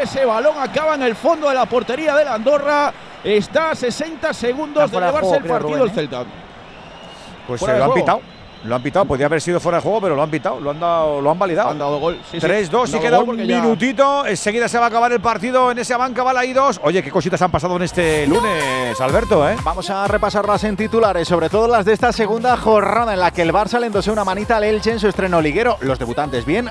ese balón acaba en el fondo de la portería del Andorra. Está a 60 segundos de llevarse el partido el Celta. Pues se lo han pitado. Lo han pitado, podía haber sido fuera de juego, pero lo han pitado, lo han validado. Han dado gol. Sí, 3-2 y queda un minutito. Enseguida se va a acabar el partido en esa banca Balaidos. Oye, qué cositas han pasado en este lunes, Alberto, ¿eh? Vamos a repasarlas en titulares, sobre todo las de esta segunda jornada en la que el Barça le endosó una manita al Elche en su estreno liguero. Los debutantes bien,